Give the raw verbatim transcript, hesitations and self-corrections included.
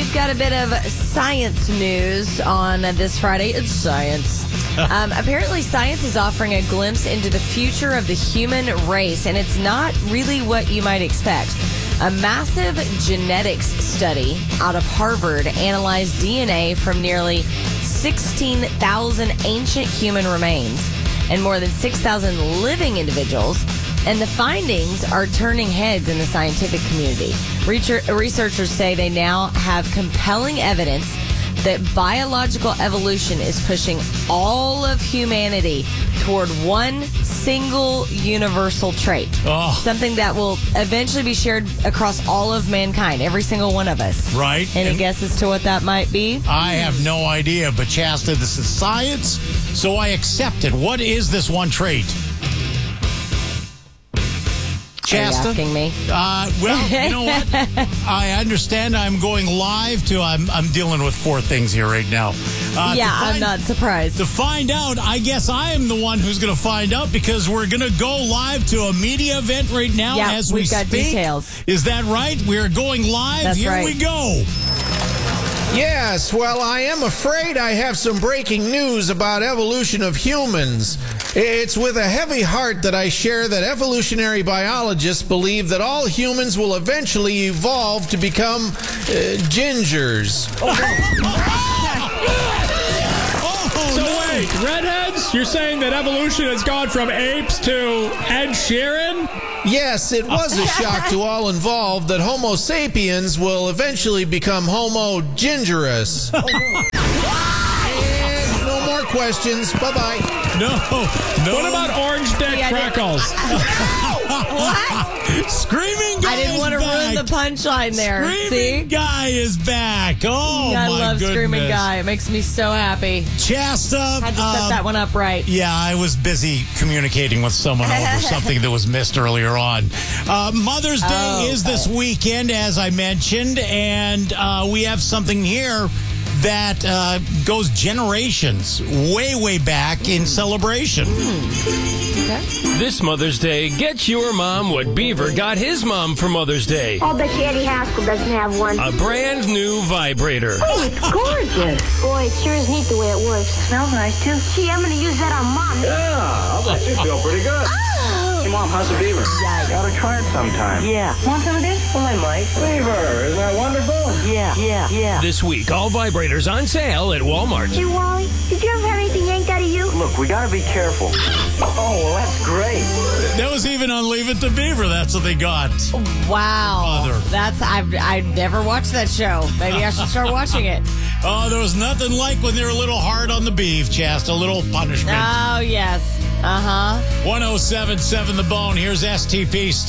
we've got a bit of science news on this Friday. It's science. Um, apparently, science is offering a glimpse into the future of the human race, and it's not really what you might expect. A massive genetics study out of Harvard analyzed D N A from nearly sixteen thousand ancient human remains and more than six thousand living individuals. And the findings are turning heads in the scientific community. Researchers say they now have compelling evidence that biological evolution is pushing all of humanity toward one single universal trait. Oh. Something that will eventually be shared across all of mankind, every single one of us. Right. Any and guess as to what that might be? I have no idea, but Shasta, this is science, so I accept it. What is this one trait? Shasta? Are you asking me? Uh, well, you know what? I understand I'm going live to, I'm, I'm dealing with four things here right now. Uh, yeah, find, I'm not surprised. To find out, I guess I am the one who's going to find out because we're going to go live to a media event right now yeah, as we we've got speak. Details. Is that right? We're going live. That's here right. we go. Yes, well, I am afraid I have some breaking news about evolution of humans. It's with a heavy heart that I share that evolutionary biologists believe that all humans will eventually evolve to become uh, gingers. So wait, redheads? You're saying that evolution has gone from apes to Ed Sheeran? Yes, it was a shock to all involved that Homo sapiens will eventually become Homo gingerous. And no more questions. Bye-bye. No, no. What about orange dick Yeah, freckles? What? Screaming guy I didn't is want to back. ruin the punchline there. Screaming See? guy is back. Oh, I my love goodness. Screaming Guy. It makes me so happy. Shasta. Had to set um, that one up right. Yeah, I was busy communicating with someone over something that was missed earlier on. Uh, Mother's Day Oh, is this weekend, as I mentioned, and uh, we have something here that uh, goes generations way, way back in celebration. Okay. This Mother's Day, get your mom what Beaver got his mom for Mother's Day. I'll bet you Eddie Haskell doesn't have one. A brand new vibrator. Oh, it's gorgeous. Boy, it sure is neat the way it works. Smells nice, too. Gee, I'm going to use that on Mom. Yeah, I'll bet you feel pretty good. Oh! Hey, Mom, how's the beaver? Yeah. Gotta try it sometime. Yeah. Want some of this? Well, I might. Beaver, isn't that wonderful? Yeah, yeah, yeah. This week, all vibrators on sale at Walmart. Hey, Wally, did you ever have anything yanked out of you? Look, we gotta be careful. Oh, well, that's great. That was even on Leave It to Beaver. That's what they got. Wow. Mother. That's I've I've never watched that show. Maybe I should start watching it. Oh, there was nothing like when they're a little hard on the beef, Shasta. A little punishment. Oh yes. Uh huh. one oh seven point seven The Bone. Here's S T P. Stay